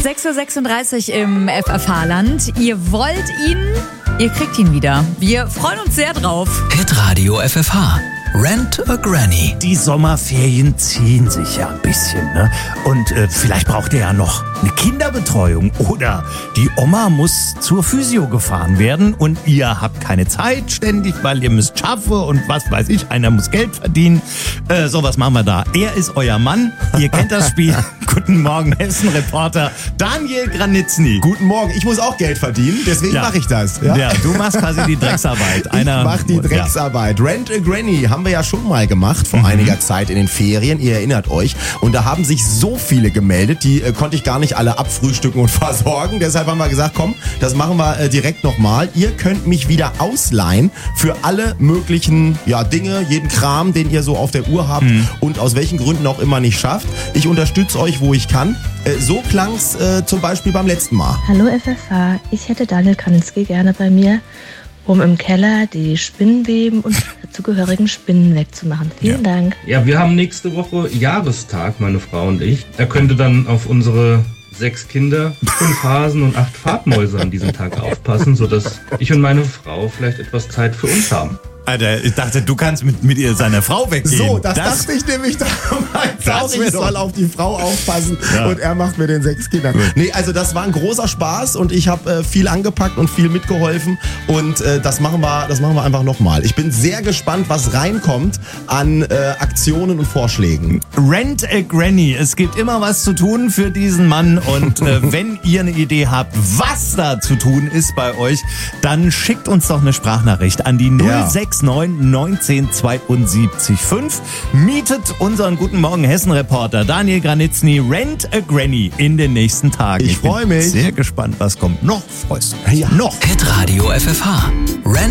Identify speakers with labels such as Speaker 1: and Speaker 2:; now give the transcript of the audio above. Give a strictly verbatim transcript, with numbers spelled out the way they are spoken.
Speaker 1: sechs Uhr sechsunddreißig im F F H-Land. Ihr wollt ihn, ihr kriegt ihn wieder. Wir freuen uns sehr drauf.
Speaker 2: Hitradio F F H. Rent a Granny.
Speaker 3: Die Sommerferien ziehen sich ja ein bisschen, ne? Und äh, vielleicht braucht ihr ja noch eine Kinderbetreuung oder die Oma muss zur Physio gefahren werden und ihr habt keine Zeit ständig, weil ihr müsst schaffen und was weiß ich, einer muss Geld verdienen. Äh, so, was machen wir da? Er ist euer Mann, ihr kennt das Spiel. Guten Morgen, Hessen-Reporter Daniel Granitzny.
Speaker 4: Guten Morgen, ich muss auch Geld verdienen, deswegen
Speaker 3: Ja.
Speaker 4: mache ich das. Ja,
Speaker 3: Ja, du machst quasi die Drecksarbeit.
Speaker 4: ich
Speaker 3: Einer,
Speaker 4: mache die Drecksarbeit. Ja. Rent a Granny haben wir ja schon mal gemacht vor mhm. einiger Zeit in den Ferien, ihr erinnert euch. Und da haben sich so viele gemeldet, die äh, konnte ich gar nicht alle abfrühstücken und versorgen. Deshalb haben wir gesagt, komm, das machen wir äh, direkt nochmal. Ihr könnt mich wieder ausleihen für alle möglichen ja, Dinge, jeden Kram, den ihr so auf der Uhr habt mhm. und aus welchen Gründen auch immer nicht schafft. Ich unterstütze euch, wo ich kann. Äh, so klang's äh, zum Beispiel beim letzten Mal.
Speaker 5: Hallo F F H, ich hätte Daniel Granitzny gerne bei mir, um im Keller die Spinnenweben und dazugehörigen Spinnen wegzumachen. Vielen
Speaker 3: Ja.
Speaker 5: Dank.
Speaker 6: Ja, wir haben nächste Woche Jahrestag, meine Frau und ich. Er könnte dann auf unsere sechs Kinder, fünf Hasen und acht Farbmäuse an diesem Tag aufpassen, sodass ich und meine Frau vielleicht etwas Zeit für uns haben.
Speaker 3: Alter, ich dachte, du kannst mit, mit ihr seiner Frau weggehen.
Speaker 4: So, das, das dachte ich nämlich damals auch. Ich soll auf die Frau aufpassen ja. und er macht mit den sechs Kindern. Gut. Nee, also das war ein großer Spaß und ich habe äh, viel angepackt und viel mitgeholfen und äh, das machen wir, das machen wir einfach nochmal. Ich bin sehr gespannt, was reinkommt an äh, Aktionen und Vorschlägen.
Speaker 3: Rent a Granny. Es gibt immer was zu tun für diesen Mann und äh, wenn ihr eine Idee habt, was da zu tun ist bei euch, dann schickt uns doch eine Sprachnachricht an die null sechs neun neunzehn zweiundsiebzig fünf. Mietet unseren Guten Morgen Hessen-Reporter Daniel Granitzny Rent a Granny in den nächsten Tagen.
Speaker 4: Ich freue mich.
Speaker 3: Sehr gespannt, was kommt. Noch freust du dich.
Speaker 4: Ja.
Speaker 3: Noch.
Speaker 2: Hitradio F F H. Rent